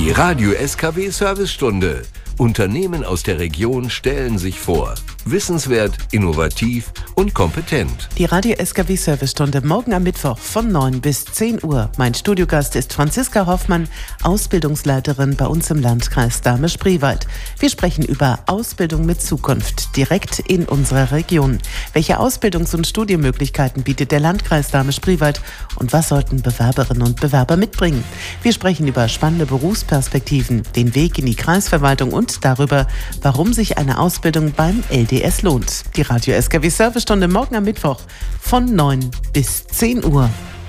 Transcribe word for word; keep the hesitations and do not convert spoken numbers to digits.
Die Radio S K W Servicestunde. Unternehmen aus der Region stellen sich vor. Wissenswert, innovativ und kompetent. Die Radio S K W Servicestunde morgen am Mittwoch von neun bis zehn Uhr. Mein Studiogast ist Franziska Hoffmann, Ausbildungsleiterin bei uns im Landkreis Dahme-Spreewald. Wir sprechen über Ausbildung mit Zukunft direkt in unserer Region. Welche Ausbildungs- und Studienmöglichkeiten bietet der Landkreis Dahme-Spreewald und was sollten Bewerberinnen und Bewerber mitbringen? Wir sprechen über spannende Berufsperspektiven, den Weg in die Kreisverwaltung und darüber, warum sich eine Ausbildung beim L D S lohnt. Die Radio S K W Servicestunde morgen am Mittwoch von neun bis zehn Uhr.